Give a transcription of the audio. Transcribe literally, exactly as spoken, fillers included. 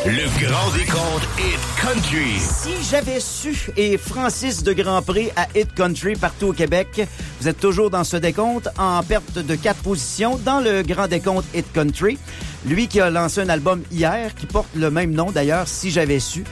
Le Grand Décompte Hit Country. Si j'avais su, et Francis de Grandpré à Hit Country partout au Québec. Vous êtes toujours dans ce décompte en perte de quatre positions dans le Grand Décompte Hit Country. Lui qui a lancé un album hier qui porte le même nom d'ailleurs, Si j'avais su.